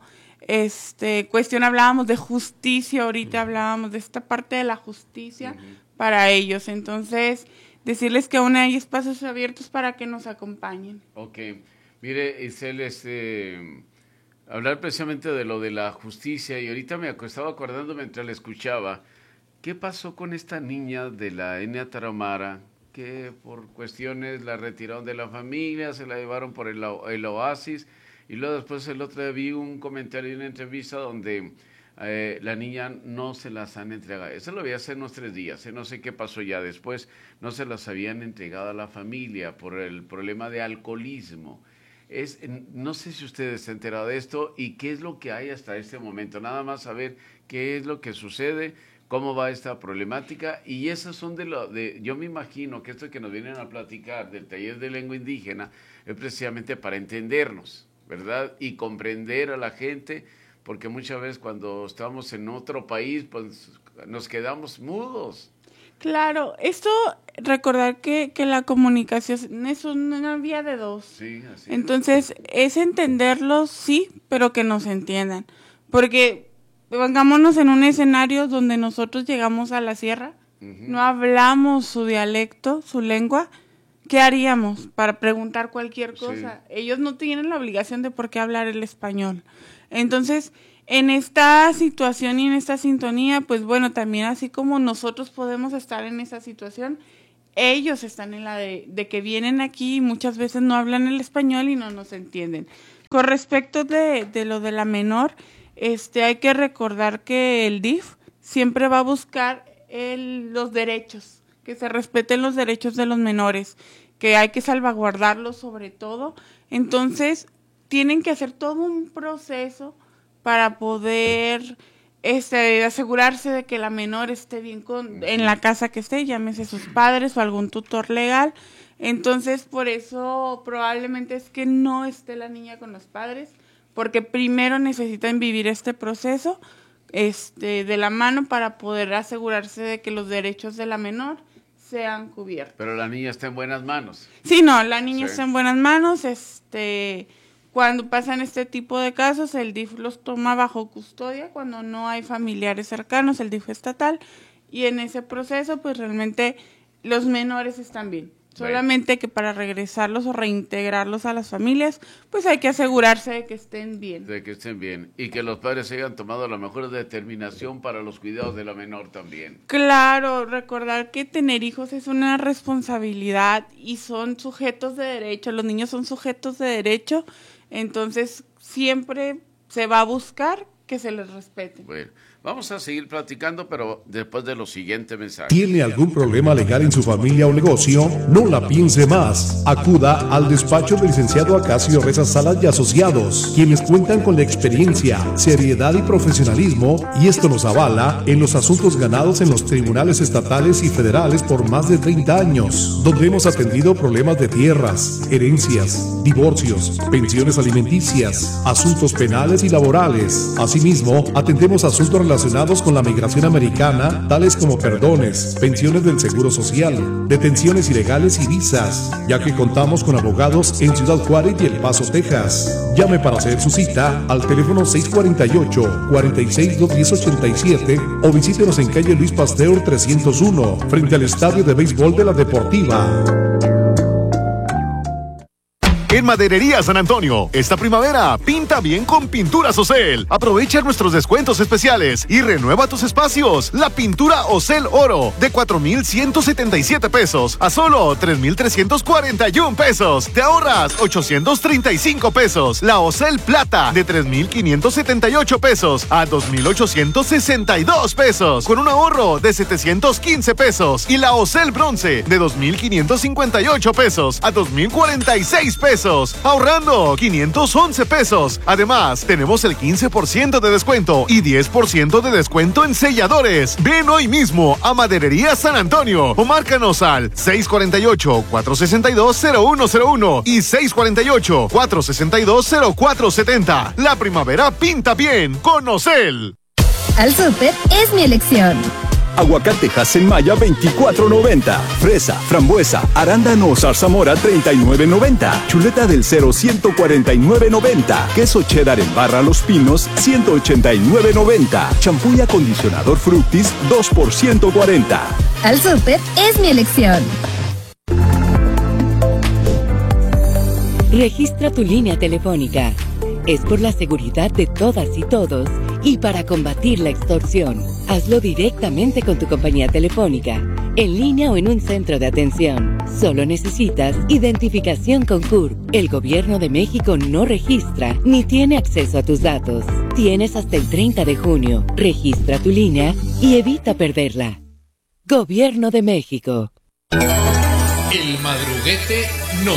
Este, cuestión, hablábamos de justicia, ahorita uh-huh. hablábamos de esta parte de la justicia uh-huh. para ellos. Entonces, decirles que aún hay espacios abiertos para que nos acompañen. Ok. Mire, Itzel, este, hablar precisamente de lo de la justicia, y ahorita me estaba acordando mientras la escuchaba, ¿qué pasó con esta niña de la etnia Tarahumara, que por cuestiones la retiraron de la familia, se la llevaron por el, el oasis, y luego después el otro día vi un comentario en una entrevista donde Eh, la niña no se las han entregado? Eso lo vi hace unos tres días, eh, no sé qué pasó ya después, no se las habían entregado a la familia por el problema de alcoholismo. Es, no sé si ustedes se han enterado de esto y qué es lo que hay hasta este momento, nada más saber qué es lo que sucede, cómo va esta problemática, y esas son de lo de, yo me imagino que esto que nos vienen a platicar del taller de lengua indígena es precisamente para entendernos, ¿verdad? Y comprender a la gente, porque muchas veces cuando estamos en otro país, pues nos quedamos mudos. Claro, esto, recordar que, que la comunicación es una vía de dos. Sí, así Entonces, es. es entenderlos, sí, pero que nos entiendan. Porque, pongámonos en un escenario donde nosotros llegamos a la sierra, uh-huh. no hablamos su dialecto, su lengua, ¿qué haríamos para preguntar cualquier cosa? Sí. Ellos no tienen la obligación de por qué hablar el español. Entonces, en esta situación y en esta sintonía, pues bueno, también así como nosotros podemos estar en esa situación, ellos están en la de, de que vienen aquí y muchas veces no hablan el español y no nos entienden. Con respecto de, de lo de la menor, este, hay que recordar que el D I F siempre va a buscar el, los derechos, que se respeten los derechos de los menores, que hay que salvaguardarlos sobre todo. Entonces, tienen que hacer todo un proceso para poder este, asegurarse de que la menor esté bien con, en la casa que esté, llámese sus padres o algún tutor legal. Entonces, por eso probablemente es que no esté la niña con los padres, porque primero necesitan vivir este proceso este, de la mano para poder asegurarse de que los derechos de la menor sean cubiertos. Pero la niña está en buenas manos. Sí, no, la niña sí. está en buenas manos, este... Cuando pasan este tipo de casos, el D I F los toma bajo custodia cuando no hay familiares cercanos, el D I F estatal, y en ese proceso, pues realmente los menores están bien. Solamente que para regresarlos o reintegrarlos a las familias, pues hay que asegurarse de que estén bien. De que estén bien. Y que los padres hayan tomado la mejor determinación para los cuidados de la menor también. Claro, recordar que tener hijos es una responsabilidad y son sujetos de derecho. Los niños son sujetos de derecho, entonces siempre se va a buscar que se les respete. Bueno, vamos a seguir platicando, pero después de los siguientes mensajes. ¿Tiene algún problema legal en su familia o negocio? No la piense más. Acuda al despacho del licenciado Acacio Reza Salas y Asociados, quienes cuentan con la experiencia, seriedad y profesionalismo, y esto nos avala en los asuntos ganados en los tribunales estatales y federales por más de treinta años, donde hemos atendido problemas de tierras, herencias, divorcios, pensiones alimenticias, asuntos penales y laborales. Asimismo, atendemos asuntos relacionados con la migración americana, tales como perdones, pensiones del Seguro Social, detenciones ilegales y visas, ya que contamos con abogados en Ciudad Juárez y El Paso, Texas. Llame para hacer su cita al teléfono seis cuatro ocho, cuatro seis, dos uno cero, ocho siete o visítenos en calle Luis Pasteur trescientos uno, frente al Estadio de Béisbol de la Deportiva. En Maderería San Antonio, esta primavera, pinta bien con Pinturas Ocel. Aprovecha nuestros descuentos especiales y renueva tus espacios. La pintura Ocel Oro, de cuatro mil ciento setenta y siete pesos a solo tres mil trescientos cuarenta y uno pesos. Te ahorras ochocientos treinta y cinco pesos. La Ocel Plata, de tres mil quinientos setenta y ocho pesos a dos mil ochocientos sesenta y dos pesos, con un ahorro de setecientos quince pesos. Y la Ocel Bronce, de dos mil quinientos cincuenta y ocho pesos a dos mil cuarenta y seis pesos, ahorrando quinientos once pesos. Además, tenemos el quince por ciento de descuento y diez por ciento de descuento en selladores. Ven hoy mismo a Maderería San Antonio o márcanos al seis cuatro ocho, cuatro seis dos, cero uno cero uno y seis cuatro ocho, cuatro seis dos, cero cuatro siete cero. La primavera pinta bien con Ocel. Al Súper es mi elección. Aguacate Hassen Maya veinticuatro noventa. Fresa, frambuesa, arándano o zarzamora treinta y nueve noventa. Chuleta del Cero ciento cuarenta y nueve noventa. Queso cheddar en barra Los Pinos ciento ochenta y nueve noventa. Champú y acondicionador Fructis dos por ciento cuarenta. Al Súper es mi elección. Registra tu línea telefónica. Es por la seguridad de todas y todos y para combatir la extorsión. Hazlo directamente con tu compañía telefónica, en línea o en un centro de atención. Solo necesitas identificación con C U R P. El Gobierno de México no registra ni tiene acceso a tus datos. Tienes hasta el treinta de junio. Registra tu línea y evita perderla. Gobierno de México. El Madruguete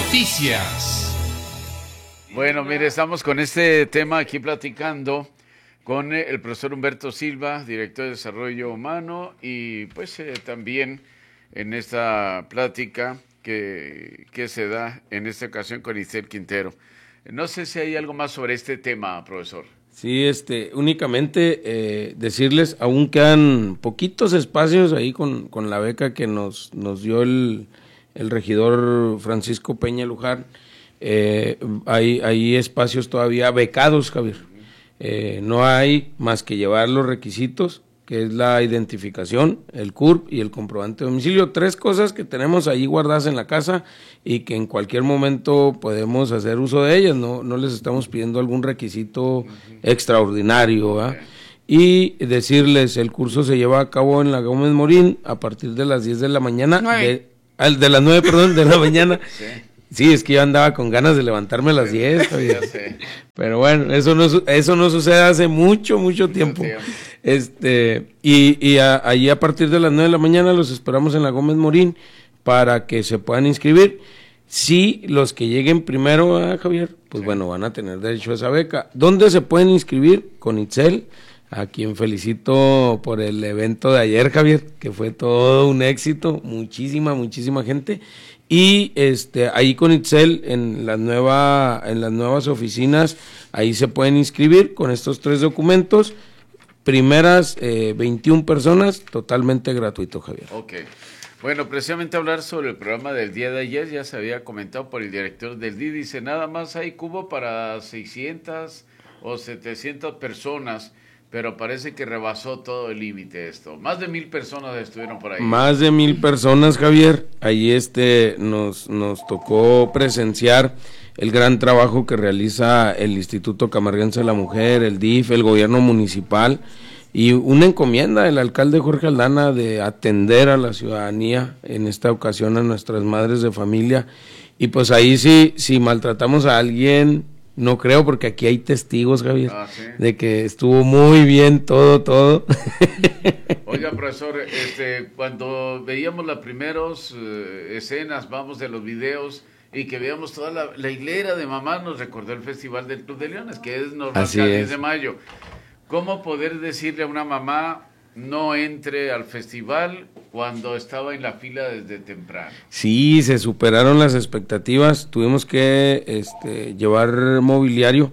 Noticias. Bueno, mire, estamos con este tema aquí platicando con eh, el profesor Humberto Silva, director de Desarrollo Humano, y pues eh, también en esta plática que, que se da en esta ocasión con Itzel Quintero. No sé si hay algo más sobre este tema, profesor. Sí, este, únicamente eh, decirles, aún quedan poquitos espacios ahí con, con la beca que nos, nos dio el, el regidor Francisco Peña Luján. Eh, hay, hay espacios todavía becados, Javier. Eh, no hay más que llevar los requisitos, que es la identificación, el C U R P y el comprobante de domicilio. Tres cosas que tenemos ahí guardadas en la casa y que en cualquier momento podemos hacer uso de ellas. No, no les estamos pidiendo algún requisito uh-huh. extraordinario, ¿verdad? Okay. Y decirles, el curso se lleva a cabo en la Gómez Morín a partir de las diez de la mañana. De, de las nueve, perdón, de la mañana. Sí. Sí, es que yo andaba con ganas de levantarme a las diez. Pero bueno, eso no, eso no sucede hace mucho, mucho tiempo. Este, y y a, allí a partir de las nueve de la mañana los esperamos en la Gómez Morín para que se puedan inscribir. Sí, los que lleguen primero, ¿eh, Javier? Pues sí. Bueno, van a tener derecho a esa beca. ¿Dónde se pueden inscribir? Con Itzel, a quien felicito por el evento de ayer, Javier, que fue todo un éxito, muchísima, muchísima gente. Y este ahí con Itzel en la nueva en las nuevas oficinas, ahí se pueden inscribir con estos tres documentos. Primeras eh, veintiuna personas, totalmente gratuito, Javier. Ok. Bueno, precisamente hablar sobre el programa del día de ayer, ya se había comentado por el director del D I, dice, nada más hay cubo para seiscientas o setecientas personas, pero parece que rebasó todo el límite esto. Más de mil personas estuvieron por ahí. Más de mil personas, Javier. Ahí este nos, nos tocó presenciar el gran trabajo que realiza el Instituto Camarguense de la Mujer, el D I F, el gobierno municipal, y una encomienda del alcalde Jorge Aldana de atender a la ciudadanía, en esta ocasión a nuestras madres de familia. Y pues ahí sí, si maltratamos a alguien, no creo, porque aquí hay testigos, Javier, ah, ¿sí? De que estuvo muy bien todo, todo. Oiga, profesor, este, cuando veíamos las primeras uh, escenas, vamos, de los videos, y que veíamos toda la, la hilera de mamás, nos recordó el Festival del Club de Leones, que es normal cada diez de mayo. ¿Cómo poder decirle a una mamá, no entre al festival cuando estaba en la fila desde temprano? Sí, se superaron las expectativas, tuvimos que este, llevar mobiliario,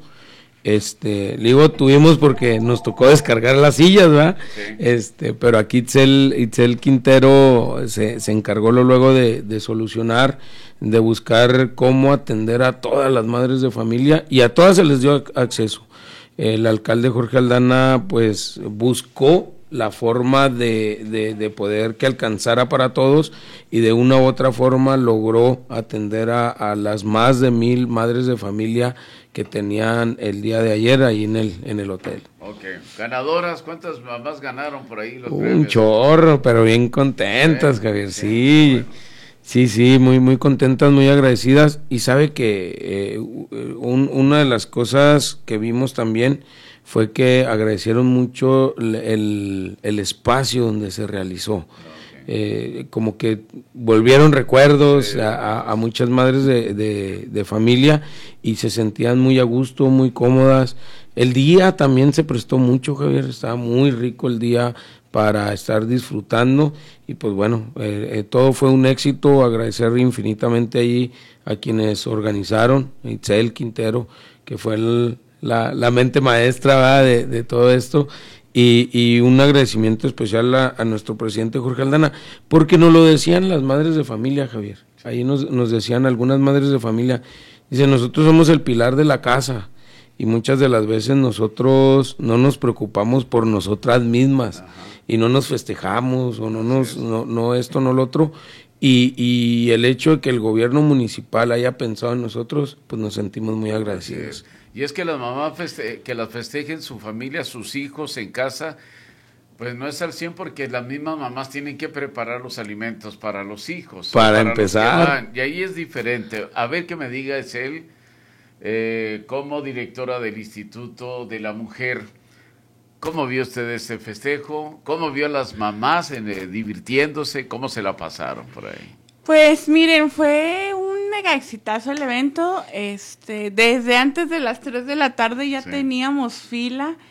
este, digo tuvimos porque nos tocó descargar las sillas, ¿verdad? Sí. Este, pero aquí Itzel, Itzel Quintero se, se encargó luego de, de solucionar, de buscar cómo atender a todas las madres de familia, y a todas se les dio acceso. El alcalde Jorge Aldana pues buscó la forma de, de, de poder que alcanzara para todos, y de una u otra forma logró atender a, a las más de mil madres de familia que tenían el día de ayer ahí en el en el hotel. Ok, ganadoras, ¿cuántas mamás ganaron por ahí los Un premios? chorro, pero bien contentas, ¿sí? Javier, sí, sí, bueno. sí, sí, muy muy contentas, muy agradecidas, y sabe que eh, un, una de las cosas que vimos también fue que agradecieron mucho el, el espacio donde se realizó. Okay. Eh, como que volvieron recuerdos sí. a, a muchas madres de, de, de familia, y se sentían muy a gusto, muy cómodas. El día también se prestó mucho, Javier, estaba muy rico el día para estar disfrutando, y pues bueno, eh, eh, todo fue un éxito. Agradecer infinitamente ahí a quienes organizaron, Itzel Quintero, que fue el La, la mente maestra de, de todo esto, y, y un agradecimiento especial a, a nuestro presidente Jorge Aldana, porque nos lo decían las madres de familia, Javier. Ahí nos, nos decían algunas madres de familia, dice, nosotros somos el pilar de la casa, y muchas de las veces nosotros no nos preocupamos por nosotras mismas. Ajá. Y no nos festejamos, o no nos, no, no esto, no lo otro, y, y el hecho de que el gobierno municipal haya pensado en nosotros, pues nos sentimos muy agradecidos. Y es que las mamás feste que las festejen su familia, sus hijos en casa, pues no es al cien, porque las mismas mamás tienen que preparar los alimentos para los hijos. Para, para empezar. Y ahí es diferente. A ver, que me diga Itzel, eh, como directora del Instituto de la Mujer, ¿cómo vio usted este festejo? ¿Cómo vio a las mamás en, eh, divirtiéndose? ¿Cómo se la pasaron por ahí? Pues miren, fue un mega exitazo el evento. Este, desde antes de las tres de la tarde ya sí. teníamos fila.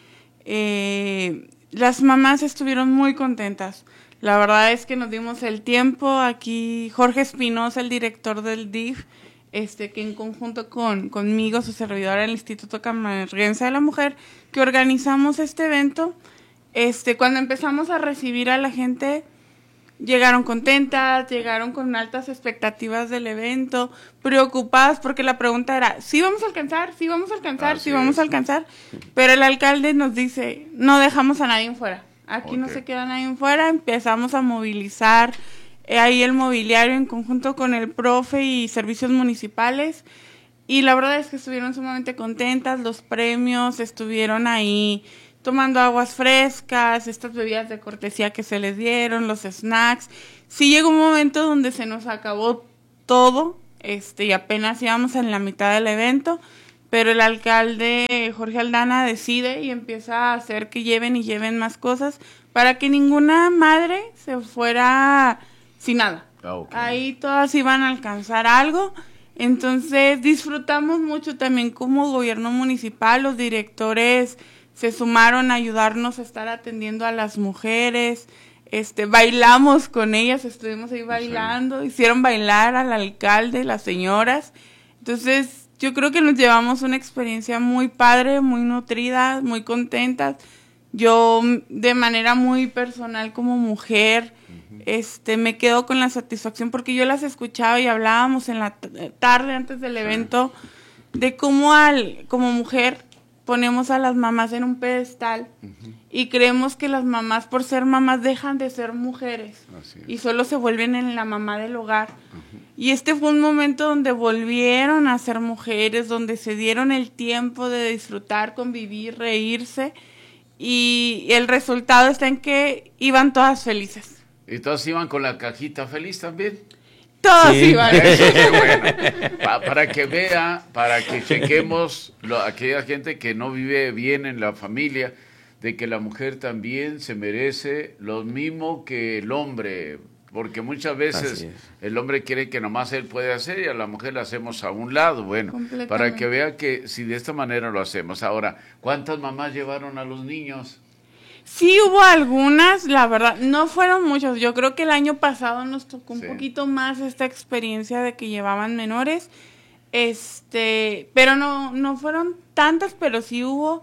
eh, las mamás estuvieron muy contentas. La verdad es que nos dimos el tiempo. Aquí Jorge Espinosa, el director del D I F, este, que en conjunto con conmigo, su servidora del Instituto Camarguense de la Mujer, que organizamos este evento, este, cuando empezamos a recibir a la gente, llegaron contentas, llegaron con altas expectativas del evento, preocupadas porque la pregunta era, ¿sí vamos a alcanzar? ¿Sí vamos a alcanzar? ¿Sí vamos a alcanzar? Pero el alcalde nos dice, no dejamos a nadie fuera. Aquí okay. no se queda nadie fuera. Empezamos a movilizar eh, ahí el mobiliario en conjunto con el profe y servicios municipales. Y la verdad es que estuvieron sumamente contentas. Los premios, estuvieron ahí tomando aguas frescas, estas bebidas de cortesía que se les dieron, los snacks. Sí llegó un momento donde se nos acabó todo, este, y apenas íbamos en la mitad del evento, pero el alcalde Jorge Aldana decide y empieza a hacer que lleven y lleven más cosas para que ninguna madre se fuera sin nada. Okay. Ahí todas iban a alcanzar algo. Entonces disfrutamos mucho también como gobierno municipal, los directores se sumaron a ayudarnos a estar atendiendo a las mujeres, este, bailamos con ellas, estuvimos ahí bailando, sí. hicieron bailar al alcalde, las señoras. Entonces yo creo que nos llevamos una experiencia muy padre, muy nutrida, muy contentas. Yo de manera muy personal como mujer, uh-huh. este, me quedo con la satisfacción porque yo las escuchaba y hablábamos en la tarde antes del evento sí. de cómo al, como mujer ponemos a las mamás en un pedestal uh-huh. y creemos que las mamás por ser mamás dejan de ser mujeres y solo se vuelven en la mamá del hogar. Uh-huh. Y este fue un momento donde volvieron a ser mujeres, donde se dieron el tiempo de disfrutar, convivir, reírse, y el resultado está en que iban todas felices. ¿Y todas iban con la cajita feliz también? Todos sí. iban. Eso es bueno. Pa- para que vea, para que chequemos lo, aquella gente que no vive bien en la familia, de que la mujer también se merece lo mismo que el hombre, porque muchas veces el hombre quiere que nomás él puede hacer y a la mujer la hacemos a un lado. Bueno, para que vea que si de esta manera lo hacemos. Ahora, ¿cuántas mamás llevaron a los niños? Sí hubo algunas, la verdad, no fueron muchos. Yo creo que el año pasado nos tocó un sí. poquito más esta experiencia de que llevaban menores, este, pero no, no fueron tantas, pero sí hubo.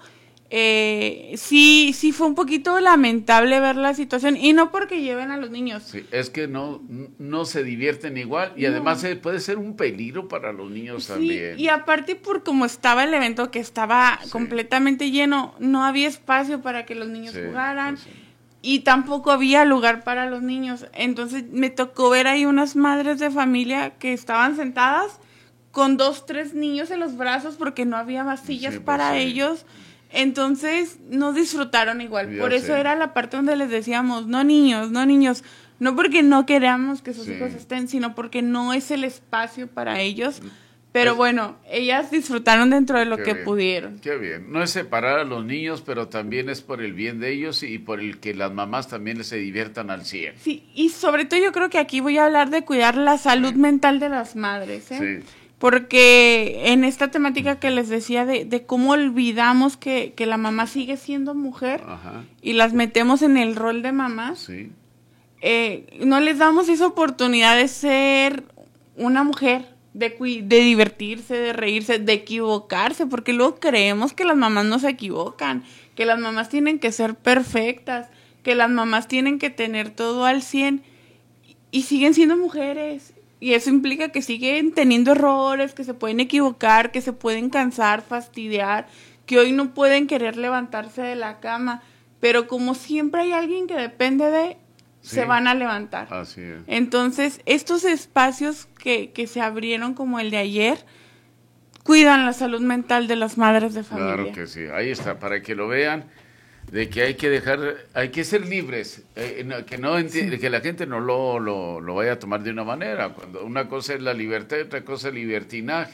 Eh, sí, sí fue un poquito lamentable ver la situación, y no porque lleven a los niños. Sí, es que no, no se divierten igual, y no. además puede ser un peligro para los niños sí, también. Y aparte por como estaba el evento, que estaba sí. completamente lleno, no había espacio para que los niños sí, jugaran, pues sí. y tampoco había lugar para los niños. Entonces me tocó ver ahí unas madres de familia que estaban sentadas con dos, tres niños en los brazos porque no había vasillas sí, pues para sí. ellos. Entonces no disfrutaron igual. Ya Por eso sé. Era la parte donde les decíamos, no niños, no niños, no porque no queramos que sus sí. hijos estén, sino porque no es el espacio para ellos. Pero es, bueno, ellas disfrutaron dentro de lo que bien, pudieron. Qué bien. No es separar a los niños, pero también es por el bien de ellos y por el que las mamás también se diviertan al cien. Sí, y sobre todo yo creo que aquí voy a hablar de cuidar la salud sí. mental de las madres, ¿eh? Sí. Porque en esta temática que les decía de, de cómo olvidamos que, que la mamá sigue siendo mujer Ajá. y las metemos en el rol de mamás, sí. eh, no les damos esa oportunidad de ser una mujer, de, de divertirse, de reírse, de equivocarse, porque luego creemos que las mamás no se equivocan, que las mamás tienen que ser perfectas, que las mamás tienen que tener todo al cien, y siguen siendo mujeres. Y eso implica que siguen teniendo errores, que se pueden equivocar, que se pueden cansar, fastidiar, que hoy no pueden querer levantarse de la cama. Pero como siempre hay alguien que depende de, sí. se van a levantar. Así es. Entonces, estos espacios que, que se abrieron como el de ayer, cuidan la salud mental de las madres de familia. Claro que sí. Ahí está, para que lo vean. De que hay que dejar, hay que ser libres, eh, no, que no enti- sí. que la gente no lo, lo, lo vaya a tomar de una manera. Cuando una cosa es la libertad y otra cosa es el libertinaje.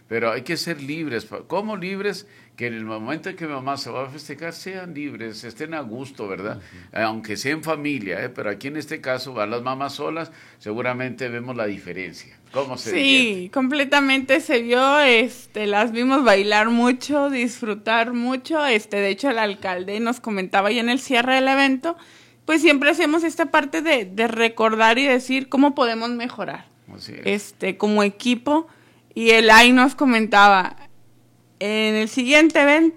pero hay que ser libres. ¿Cómo libres? Que en el momento en que mi mamá se va a festejar sean libres, estén a gusto, ¿verdad? Uh-huh. Eh, aunque sea en familia, ¿eh? Pero aquí en este caso van las mamás solas, seguramente vemos la diferencia. ¿Cómo se Sí, divierte? Completamente se vio, este, las vimos bailar mucho, disfrutar mucho, este, de hecho el alcalde nos comentaba ya en el cierre del evento, pues siempre hacemos esta parte de, de recordar y decir cómo podemos mejorar, Así es. este, como equipo, y él ahí nos comentaba, en el siguiente evento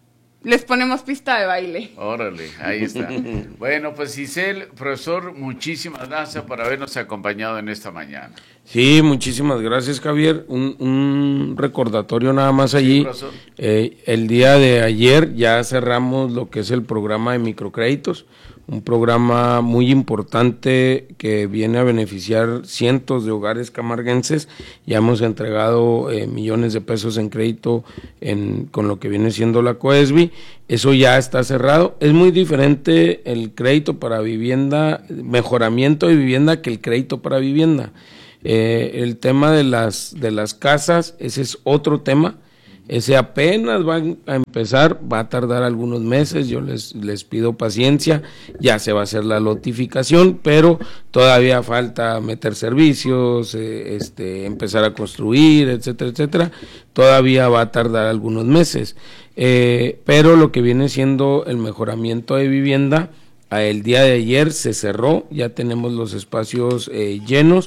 les ponemos pista de baile. Órale, ahí está. Bueno, pues Isel, profesor, muchísimas gracias por habernos acompañado en esta mañana. Sí, muchísimas gracias, Javier. Un, un recordatorio nada más allí. Sí, eh, el día de ayer ya cerramos lo que es el programa de microcréditos, un programa muy importante que viene a beneficiar cientos de hogares camarguenses. Ya hemos entregado eh, millones de pesos en crédito en, con lo que viene siendo la COESBI. Eso ya está cerrado. Es muy diferente el crédito para vivienda, mejoramiento de vivienda, que el crédito para vivienda. Eh, el tema de las de las casas, ese es otro tema. Ese apenas va a empezar, va a tardar algunos meses, yo les, les pido paciencia, ya se va a hacer la notificación, pero todavía falta meter servicios, eh, este, empezar a construir, etcétera, etcétera, todavía va a tardar algunos meses, eh, pero lo que viene siendo el mejoramiento de vivienda, el día de ayer se cerró, ya tenemos los espacios eh, llenos,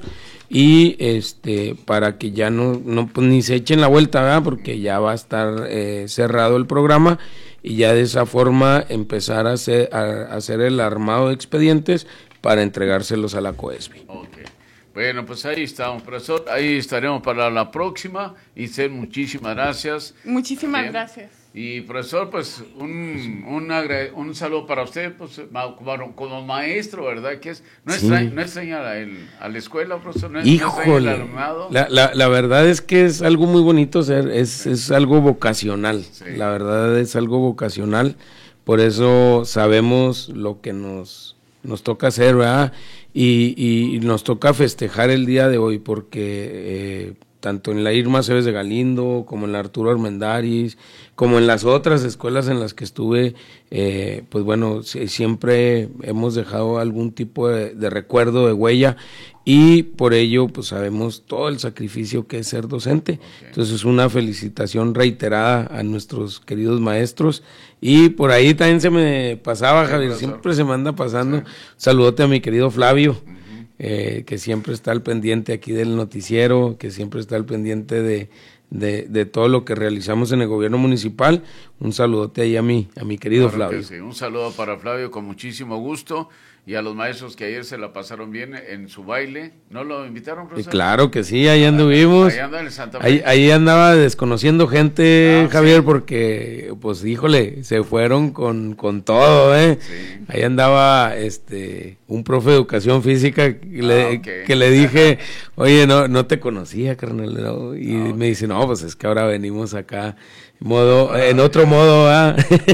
y este para que ya no, no pues, ni se echen la vuelta, ¿verdad? Porque ya va a estar eh, cerrado el programa y ya de esa forma empezar a hacer, a, a hacer el armado de expedientes para entregárselos a la COESBI. Okay. Bueno, pues ahí estamos, profesor, ahí estaremos para la próxima. Isel, muchísimas gracias. Muchísimas Bien. gracias. Y profesor, pues un, un, agra- un saludo para usted, pues como, como maestro, ¿verdad? Que es, no, Sí. extraña, no extraña a la, el- a la escuela, profesor, no, Híjole, no extraña el alumnado. la, la, la verdad es que es algo muy bonito ser, es, es algo vocacional, Sí. la verdad es algo vocacional, por eso sabemos lo que nos, nos toca hacer, ¿verdad? Y, y nos toca festejar el día de hoy, porque eh, tanto en la Irma Cebes de Galindo, como en la Arturo Armendáriz, como en las otras escuelas en las que estuve, eh, pues bueno, si- siempre hemos dejado algún tipo de, de recuerdo, de huella, y por ello pues sabemos todo el sacrificio que es ser docente. Okay. Entonces una felicitación reiterada a nuestros queridos maestros, y por ahí también se me pasaba, sí, Javier, profesor. Siempre se me anda pasando, sí. Saludote a mi querido Flavio, uh-huh. eh, que siempre está al pendiente aquí del noticiero, que siempre está al pendiente de De, de todo lo que realizamos en el gobierno municipal. Un saludote ahí a mí, a mi querido Claro Flavio. que sí. Un saludo para Flavio con muchísimo gusto, y a los maestros que ayer se la pasaron bien en su baile. ¿No lo invitaron, profesor? Claro que sí, ahí anduvimos. Ahí anda en el Santa Fe. Ahí, ahí andaba desconociendo gente, Ah, Javier, sí. porque, pues, híjole, se fueron con, con todo, ¿eh? Sí. Ahí andaba, este, un profe de educación física que, ah, le, okay. que le dije, oye, no, no te conocía, carnal, ¿no? Y ah, me dice, no, pues es que ahora venimos acá modo, ah, en otro ya. modo, ¿ah?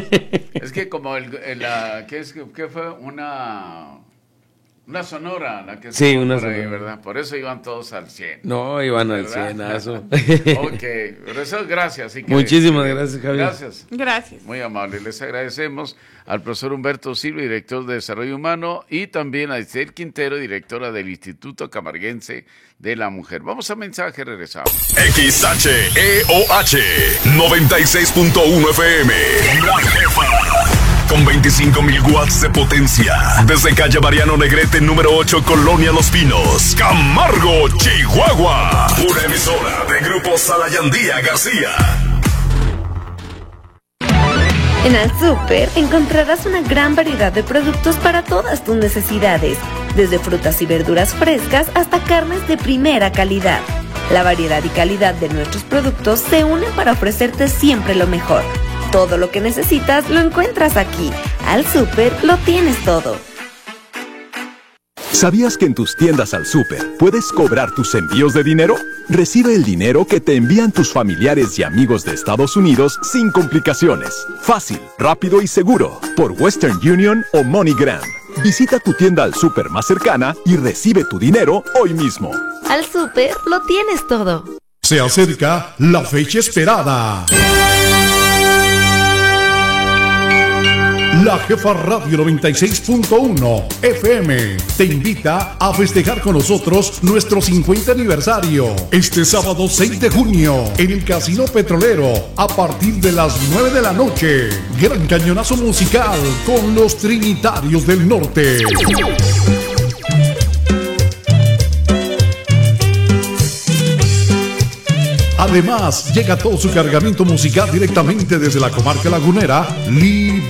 Es que como el, el la, ¿qué es, qué fue? Una... Una sonora, la que sí, una por ahí, sonora. ¿verdad? Por eso iban todos al cien. No, iban ¿verdad? al cienazo. Ok, profesor, gracias. Así que, Muchísimas gracias, Javier. Gracias. Gracias. Muy amable. Les agradecemos al profesor Humberto Silva, director de Desarrollo Humano, y también a Isel Quintero, directora del Instituto Camarguense de la Mujer. Vamos a mensaje, regresamos. X H E O H noventa y seis punto uno F M. La Jefa. Con veinticinco mil watts de potencia. Desde calle Mariano Negrete, número ocho, Colonia Los Pinos, Camargo, Chihuahua. Una emisora de Grupo Salayandía García. En Al Súper encontrarás una gran variedad de productos para todas tus necesidades, desde frutas y verduras frescas hasta carnes de primera calidad. La variedad y calidad de nuestros productos se unen para ofrecerte siempre lo mejor. Todo lo que necesitas lo encuentras aquí. Al Súper lo tienes todo. ¿Sabías que en tus tiendas Al Súper puedes cobrar tus envíos de dinero? Recibe el dinero que te envían tus familiares y amigos de Estados Unidos sin complicaciones. Fácil, rápido y seguro. Por Western Union o MoneyGram. Visita tu tienda Al Súper más cercana y recibe tu dinero hoy mismo. Al Súper lo tienes todo. Se acerca la fecha esperada. La Jefa Radio noventa y seis punto uno F M te invita a festejar con nosotros nuestro cincuenta aniversario este sábado seis de junio en el Casino Petrolero a partir de las nueve de la noche. Gran cañonazo musical con los Trinitarios del Norte. Además, llega todo su cargamento musical directamente desde la comarca lagunera, Libertad.